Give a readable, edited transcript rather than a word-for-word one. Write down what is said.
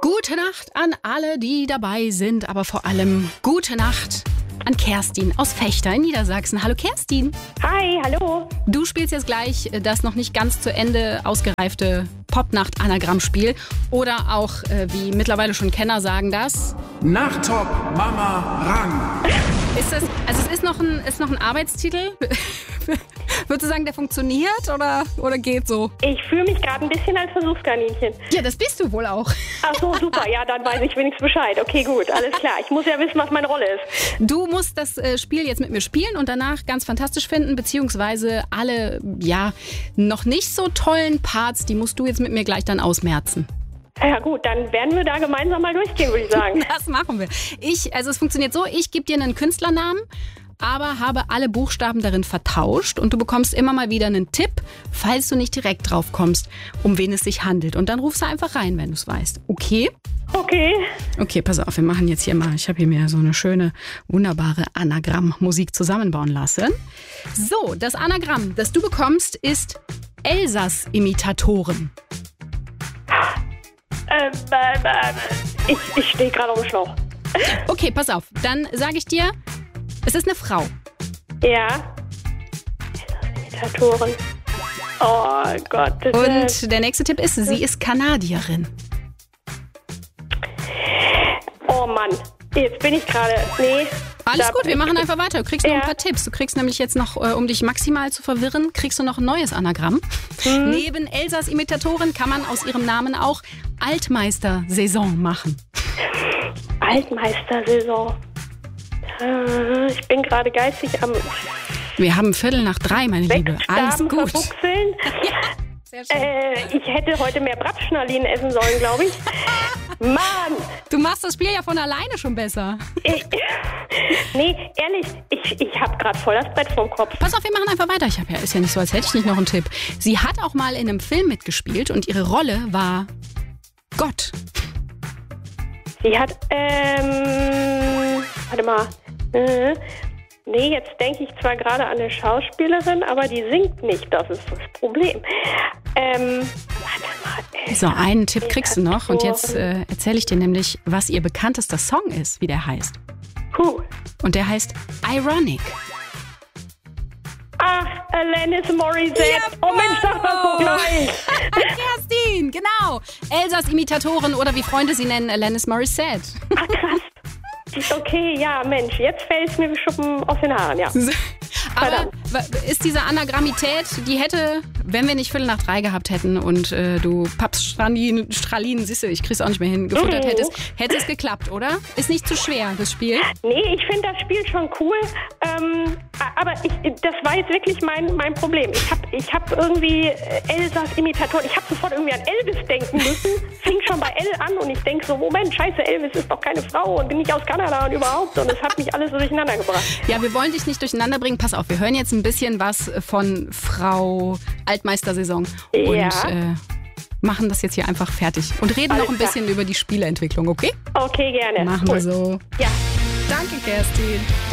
Gute Nacht an alle, die dabei sind, aber vor allem gute Nacht an Kerstin aus Vechta in Niedersachsen. Hallo Kerstin. Hi, hallo. Du spielst jetzt gleich das noch nicht ganz zu Ende ausgereifte Popnacht-Anagrammspiel oder auch, wie mittlerweile schon Kenner sagen, das Nachttop Mama Rang. Ist das, also es ist noch ein Arbeitstitel? Würdest du sagen, der funktioniert oder geht so? Ich fühle mich gerade ein bisschen als Versuchskaninchen. Ja, das bist du wohl auch. Ach so, super. Ja, dann weiß ich wenigstens Bescheid. Okay, gut, alles klar. Ich muss ja wissen, was meine Rolle ist. Du musst das Spiel jetzt mit mir spielen und danach ganz fantastisch finden, beziehungsweise alle, ja, noch nicht so tollen Parts, die musst du jetzt mit mir gleich dann ausmerzen. Ja gut, dann werden wir da gemeinsam mal durchgehen, würde ich sagen. Das machen wir. Es funktioniert so, ich gebe dir einen Künstlernamen, aber habe alle Buchstaben darin vertauscht und du bekommst immer mal wieder einen Tipp, falls du nicht direkt drauf kommst, um wen es sich handelt. Und dann rufst du einfach rein, wenn du es weißt. Okay? Okay. Okay, pass auf, wir machen jetzt hier mal, ich habe hier mir so eine schöne, wunderbare Anagramm-Musik zusammenbauen lassen. So, das Anagramm, das du bekommst, ist Elsass-Imitatoren. Ich stehe gerade auf dem Schlauch. Okay, pass auf, dann sage ich dir, es ist eine Frau. Ja. Imitatoren. Oh Gott. Und der nächste Tipp ist, sie ist Kanadierin. Oh Mann. Jetzt bin ich gerade. Nee. Alles gut, wir machen einfach weiter. Du kriegst noch ein paar Tipps. Du kriegst nämlich jetzt noch, um dich maximal zu verwirren, kriegst du noch ein neues Anagramm. Neben Elsass Imitatoren kann man aus ihrem Namen auch Altmeister-Saison machen. Altmeister-Saison. Ich bin gerade geistig am... Wir haben 2:45, meine Liebe. Alles gut. Verbuchseln. Ja, sehr schön. Ich hätte heute mehr Bratschnalinen essen sollen, glaube ich. Mann! Du machst das Spiel ja von alleine schon besser. Nee, ehrlich, ich habe gerade voll das Brett vorm Kopf. Pass auf, wir machen einfach weiter. Ist ja nicht so, als hätte ich nicht noch einen Tipp. Sie hat auch mal in einem Film mitgespielt und ihre Rolle war Gott. Sie hat, warte mal. Nee, jetzt denke ich zwar gerade an eine Schauspielerin, aber die singt nicht. Das ist das Problem. Warte mal. So, einen Tipp kriegst du noch und jetzt erzähle ich dir nämlich, was ihr bekanntester Song ist, wie der heißt. Und der heißt Ironic. Ach, Alanis Morissette. Ja, oh Mensch, sag das so gleich. Kerstin, genau. Elsass Imitatoren oder wie Freunde sie nennen, Alanis Morissette. Ach, krass. Okay, ja, Mensch, jetzt fällt es mir wie Schuppen aus den Haaren, ja. Aber ist diese Anagrammität, die hätte, wenn wir nicht 2:45 gehabt hätten und du Stralinen, siehst du, ich krieg's auch nicht mehr hin, gefuttert hättest, hätte es geklappt, oder? Ist nicht zu schwer, das Spiel? Nee, ich finde das Spiel schon cool, aber das war jetzt wirklich mein Problem. Ich hab irgendwie Elsass Imitatoren, ich habe sofort irgendwie an Elvis denken müssen, fing schon bei L an und ich denke so, Moment, scheiße, Elvis ist doch keine Frau und bin nicht aus Kanada und überhaupt und es hat mich alles so durcheinander gebracht. Ja, wir wollen dich nicht durcheinander bringen, pass auf, wir hören jetzt ein bisschen was von Frau Altmeister-Saison und machen das jetzt hier einfach fertig und reden Alles noch ein bisschen über die Spieleentwicklung, okay? Okay, gerne. Machen wir so. Ja. Danke, Kerstin.